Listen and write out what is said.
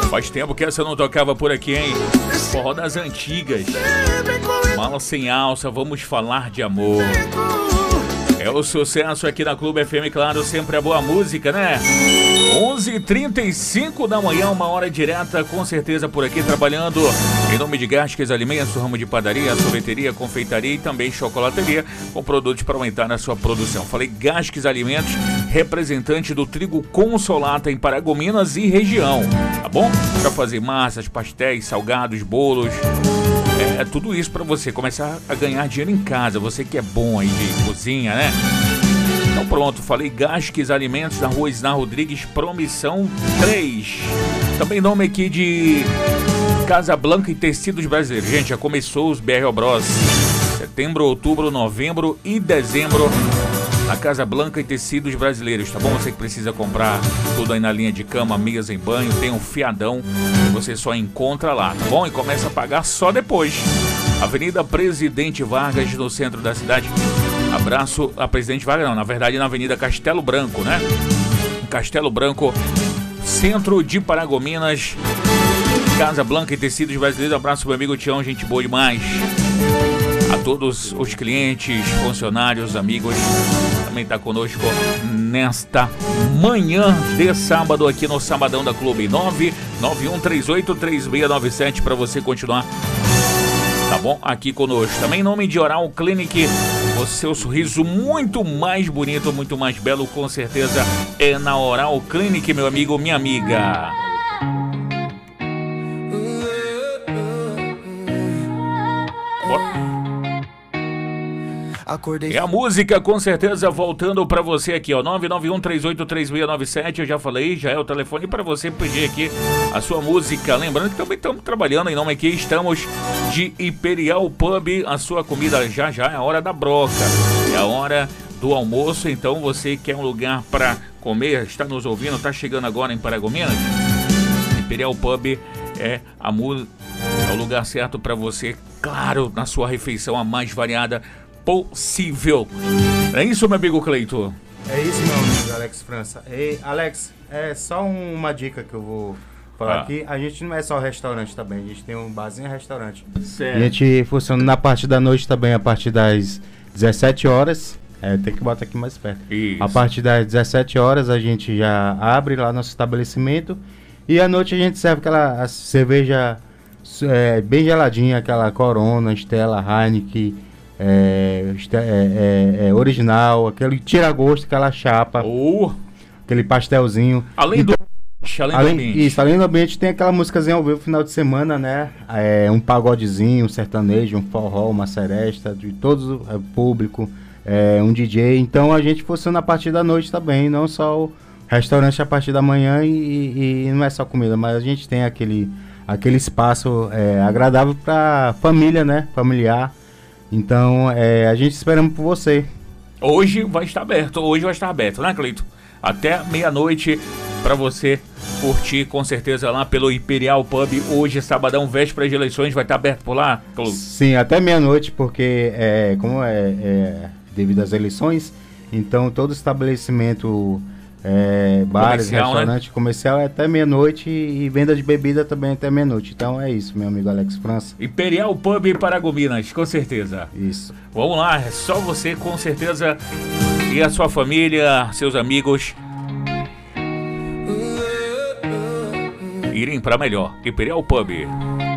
Faz tempo que essa não tocava por aqui, hein? Forró das antigas. Mala sem alça, vamos falar de amor. É o sucesso aqui na Clube FM, claro, sempre é boa música, né? 11h35 da manhã, uma hora direta, com certeza por aqui, trabalhando em nome de Gasques Alimentos, ramo de padaria, sorveteria, confeitaria e também chocolateria, com produtos para aumentar na sua produção. Falei Gasques Alimentos, representante do trigo Consolata em Paragominas e região, tá bom? Para fazer massas, pastéis, salgados, bolos... É tudo isso para você começar a ganhar dinheiro em casa. Você que é bom aí de cozinha, né? Então pronto, falei Gasques Alimentos na rua Isnar Rodrigues, Promissão 3. Também nome aqui de Casa Blanca e Tecidos Brasileiros. Gente, já começou os BR Bros. Setembro, outubro, novembro e dezembro. A Casa Blanca e Tecidos Brasileiros, tá bom? Você que precisa comprar tudo aí na linha de cama, mesa em banho, tem um fiadão que você só encontra lá, tá bom? E começa a pagar só depois. Avenida Presidente Vargas, no centro da cidade. Abraço a Presidente Vargas, não, na verdade na Avenida Castelo Branco, né? Castelo Branco, centro de Paragominas. Casa Blanca e Tecidos Brasileiros. Abraço meu amigo Tião, gente boa demais. A todos os clientes, funcionários, amigos, também está conosco nesta manhã de sábado aqui no Sabadão da Clube. 991383697 para você continuar, tá bom? Aqui conosco. Também em nome de Oral Clinic, o seu sorriso muito mais bonito, muito mais belo, com certeza é na Oral Clinic, meu amigo, minha amiga. E a música, com certeza, voltando pra você aqui, ó, 991383697, eu já falei, já é o telefone pra você pedir aqui a sua música. Lembrando que também estamos trabalhando em nome aqui, estamos de Imperial Pub, a sua comida já é a hora da broca, é a hora do almoço, então você quer um lugar pra comer, está nos ouvindo, está chegando agora em Paragominas? Imperial Pub é o lugar certo pra você, claro, na sua refeição a mais variada possível. É isso, meu amigo Cleito? É isso, meu amigo Alex França. E, Alex, é só uma dica que eu vou falar aqui. A gente não é só restaurante também, a gente tem um barzinho e restaurante. Certo. A gente funciona na parte da noite também, a partir das 17 horas. Tem que botar aqui mais perto. Isso. A partir das 17 horas a gente já abre lá nosso estabelecimento. E à noite a gente serve aquela cerveja bem geladinha, aquela Corona, Stella, Heineken, original, aquele tira-gosto, aquela chapa, aquele pastelzinho. Além do ambiente. Isso, além do ambiente tem aquela músicazinha ao vivo final de semana, né? Um pagodezinho, um sertanejo, um forró, uma seresta, de todo o público, um DJ. Então a gente funciona a partir da noite também, não só o restaurante a partir da manhã e não é só comida, mas a gente tem aquele espaço agradável para família, né? Familiar. Então, a gente esperamos por você. Hoje vai estar aberto, né, Cleito? Até meia-noite para você curtir, com certeza, lá pelo Imperial Pub. Hoje, sabadão, véspera de eleições, vai estar aberto por lá, Cleito? Sim, até meia-noite, porque como devido às eleições, então todo estabelecimento... bares, comercial, restaurante, né? Comercial é até meia-noite e venda de bebida também até meia-noite. Então é isso, meu amigo Alex França. Imperial Pub Paragominas, com certeza. Isso. Vamos lá, é só você, com certeza, e a sua família, seus amigos irem para melhor. Imperial Pub.